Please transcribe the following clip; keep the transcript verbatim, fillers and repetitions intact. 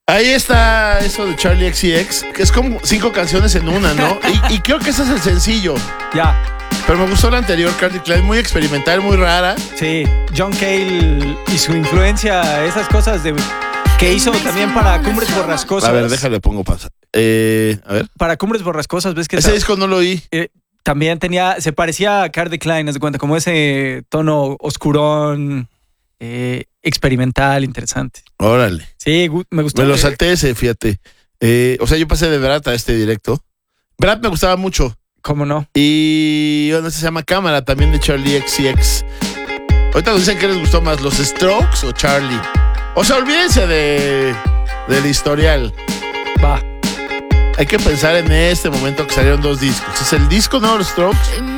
Ahí está eso de Charlie X C X, que es como cinco canciones en una, ¿no? Y, y creo que ese es el sencillo. Ya. Pero me gustó la anterior, Calvin Klein, muy experimental, muy rara. Sí, John Cale y su influencia, esas cosas de que hizo también para Cumbres Borrascosas. A ver, déjale, pongo pausa. Eh, a ver. Para Cumbres Borrascosas, ¿ves que ese esa, disco no lo oí? Eh, también tenía, se parecía a Calvin Klein, haz de cuenta, como ese tono oscurón, eh, experimental, interesante. Órale. Sí, me gustó. Me lo salté ese, fíjate. Eh, o sea, yo pasé de Brat a este directo. Brat me gustaba mucho. ¿Cómo no? Y bueno, se llama Cámara, también de Charlie X C X. Ahorita nos dicen que les gustó más, los Strokes o Charlie. O sea, olvídense de del historial. Va. Hay que pensar en este momento que salieron dos discos. Es el disco nuevo de los Strokes